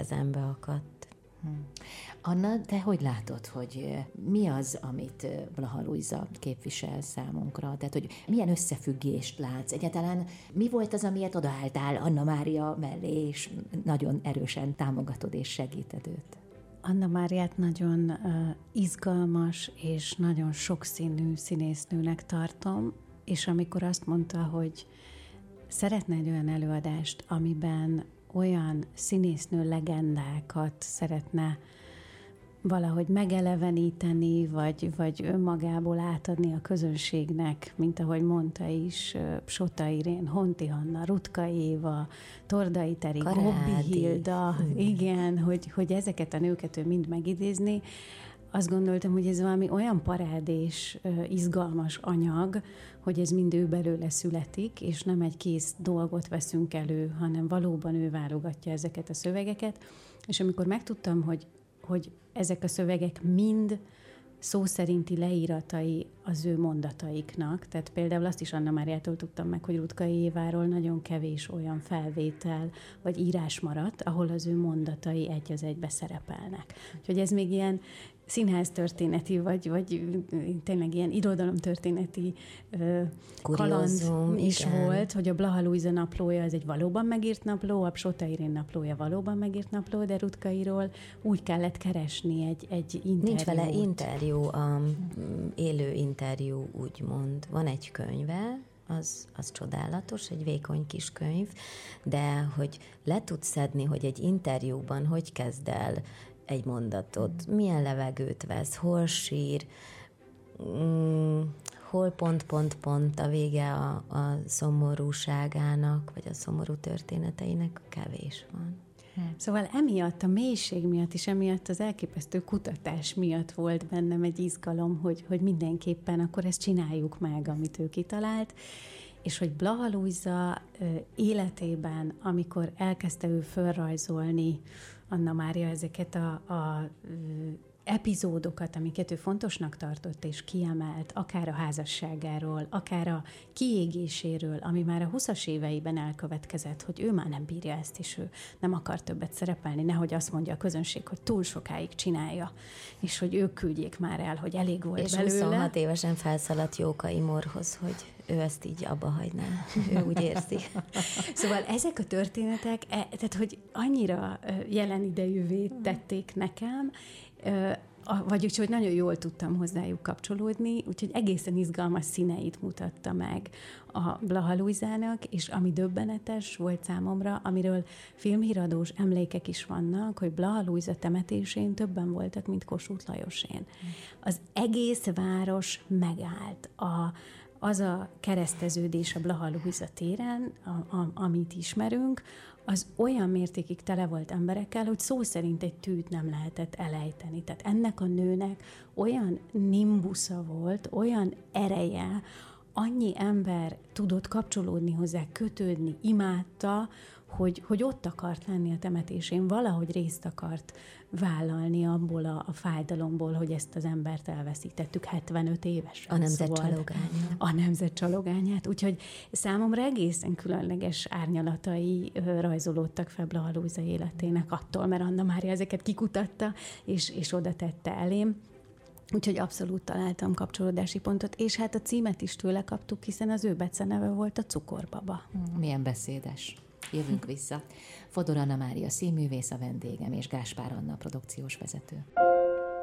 kezembe akadt. Anna, te hogy látod, hogy mi az, amit Blaha Lujza képvisel számunkra? Tehát, hogy milyen összefüggést látsz? Egyáltalán mi volt az, amiért odaálltál Anna Mária mellé, és nagyon erősen támogatod és segíted őt? Anna Máriát nagyon izgalmas és nagyon sokszínű színésznőnek tartom, és amikor azt mondta, hogy szeretne egy olyan előadást, amiben olyan színésznő legendákat szeretne valahogy megeleveníteni, vagy önmagából átadni a közönségnek, mint ahogy mondta is, Sota Irén, Honti Hanna, Rutka Éva, Tordai Teri, Gobbi Hilda, igen, hogy ezeket a nőket ő mind megidézni. Azt gondoltam, hogy ez valami olyan parádés, izgalmas anyag, hogy ez mind ő belőle születik, és nem egy kész dolgot veszünk elő, hanem valóban ő válogatja ezeket a szövegeket. És amikor megtudtam, hogy ezek a szövegek mind szó szerinti leíratai az ő mondataiknak. Tehát például azt is Anna Máriától tudtam meg, hogy Rutka Éváról nagyon kevés olyan felvétel vagy írás maradt, ahol az ő mondatai egy az egybe szerepelnek. Úgyhogy ez még ilyen színháztörténeti, vagy tényleg ilyen irodalomtörténeti kaland is igen. Volt, hogy a Blaha Lujza naplója az egy valóban megírt napló, a Sota Irén naplója valóban megírt napló, de Rutkairól úgy kellett keresni egy interjút. Nincs vele interjú, élő interjú, úgymond. Van egy könyve, az csodálatos, egy vékony kis könyv, de hogy le tudsz szedni, hogy egy interjúban hogy kezd el egy mondatot, milyen levegőt vesz, hol sír, hol pont a vége a szomorúságának, vagy a szomorú történeteinek, kevés van. Szóval emiatt, a mélység miatt és emiatt az elképesztő kutatás miatt volt bennem egy izgalom, hogy mindenképpen akkor ezt csináljuk meg, amit ő kitalált, és hogy Blaha Lujza életében, amikor elkezdte ő fölrajzolni Anna Mária ezeket a epizódokat, amiket ő fontosnak tartott és kiemelt, akár a házasságáról, akár a kiégéséről, ami már a 20-as éveiben elkövetkezett, hogy ő már nem bírja ezt, és ő nem akar többet szerepelni, nehogy azt mondja a közönség, hogy túl sokáig csinálja, és hogy ők küldjék már el, hogy elég volt és belőle. És 26 évesen felszaladt Jóka Imorhoz, hogy ő ezt így abba hagyná. Ő úgy érzi. Szóval ezek a történetek, tehát hogy annyira jelen idejűvé tették nekem, vagy úgyhogy nagyon jól tudtam hozzájuk kapcsolódni, úgyhogy egészen izgalmas színeit mutatta meg a Blaha Lujzának, és ami döbbenetes volt számomra, amiről filmhíradós emlékek is vannak, hogy Blaha Lujza temetésén többen voltak, mint Kossuth Lajosén. Az egész város megállt. Az a kereszteződés a Blaha Lujza téren, amit ismerünk, az olyan mértékig tele volt emberekkel, hogy szó szerint egy tűt nem lehetett elejteni. Tehát ennek a nőnek olyan nimbusza volt, olyan ereje, annyi ember tudott kapcsolódni hozzá, kötődni, imádta, hogy ott akart lenni a temetésén, valahogy részt akart vállalni abból a fájdalomból, hogy ezt az embert elveszítettük 75 évesen. A nemzet csalogányát. A nemzet csalogányát, úgyhogy számomra egészen különleges árnyalatai rajzolódtak fel Blaha Lujza életének attól, mert Anna Mária ezeket kikutatta, és oda tette elém. Úgyhogy abszolút találtam kapcsolódási pontot, és hát a címet is tőle kaptuk, hiszen az ő beceneve volt a Cukorbaba. Milyen beszédes. Jövünk vissza. Fodor Anna Mária színművész a vendégem, és Gáspár Anna produkciós vezető.